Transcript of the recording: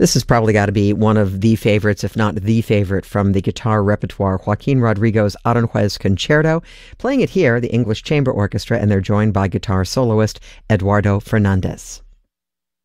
This has probably got to be one of the favorites, if not the favorite, from the guitar repertoire, Joaquin Rodrigo's Aranjuez Concerto. Playing it here, the English Chamber Orchestra, and they're joined by guitar soloist Eduardo Fernandez.